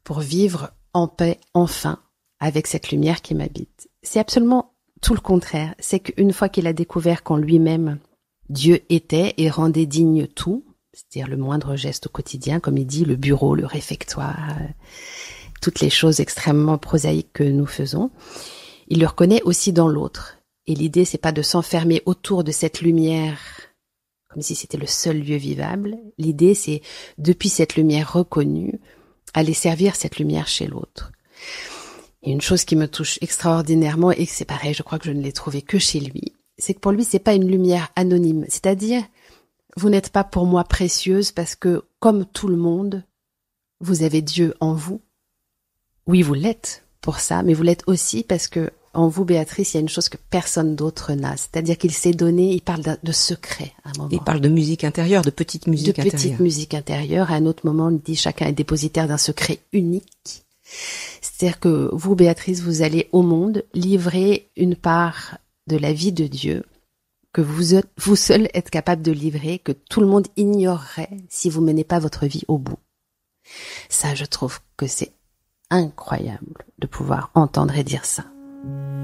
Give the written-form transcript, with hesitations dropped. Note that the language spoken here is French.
pour vivre en paix enfin avec cette lumière qui m'habite. C'est absolument tout le contraire. C'est qu'une fois qu'il a découvert qu'en lui-même, Dieu était et rendait digne tout, c'est-à-dire le moindre geste au quotidien, comme il dit, le bureau, le réfectoire, toutes les choses extrêmement prosaïques que nous faisons, il le reconnaît aussi dans l'autre. Et l'idée, c'est pas de s'enfermer autour de cette lumière comme si c'était le seul lieu vivable. L'idée, c'est, depuis cette lumière reconnue, aller servir cette lumière chez l'autre. Et une chose qui me touche extraordinairement, et c'est pareil, je crois que je ne l'ai trouvé que chez lui, c'est que pour lui, c'est pas une lumière anonyme. C'est-à-dire, vous n'êtes pas pour moi précieuse parce que, comme tout le monde, vous avez Dieu en vous. Oui, vous l'êtes pour ça, mais vous l'êtes aussi parce que en vous, Béatrice, il y a une chose que personne d'autre n'a. C'est-à-dire qu'il s'est donné, il parle de secret à un moment. Il parle de musique intérieure, de petite musique intérieure. De petite musique intérieure. À un autre moment, il dit chacun est dépositaire d'un secret unique. C'est-à-dire que vous, Béatrice, vous allez au monde livrer une part de la vie de Dieu que vous seul êtes capable de livrer, que tout le monde ignorerait si vous menez pas votre vie au bout. Ça, je trouve que c'est incroyable de pouvoir entendre et dire ça.